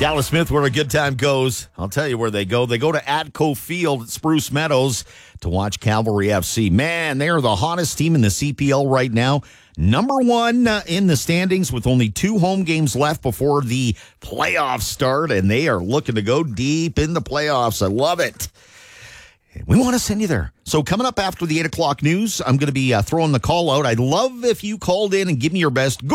Dallas Smith, where a good time goes. I'll tell you where they go. They go to Atco Field at Spruce Meadows to watch Cavalry FC. Man, they are the hottest team in the CPL right now. Number one in the standings with only 2 home games left before the playoffs start, and they are looking to go deep in the playoffs. I love it. We want to send you there. So coming up after the 8 o'clock news, I'm going to be throwing the call out. I'd love if you called in and give me your best